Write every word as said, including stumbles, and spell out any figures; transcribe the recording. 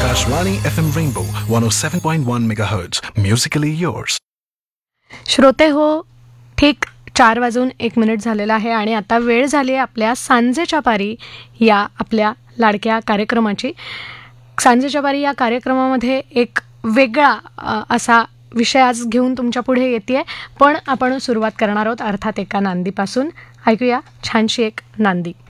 Akashvani F M Rainbow one oh seven point one megahertz. Musically yours. श्रोते हो, ठीक चार वाजून एक मिनिट झालेला आहे आणि आता वेळ झाली आहे आपल्या सांजेच्या पारी या आपल्या लाडक्या कार्यक्रमाची. सांजेच्या पारी या कार्यक्रमामध्ये एक वेगळा अ, असा विषय आज घेऊन तुमच्या पुढे येते, पण आपण सुरुवात करणार आहोत अर्थात एका नांदीपासून. ऐकूया छानशी एक नांदी.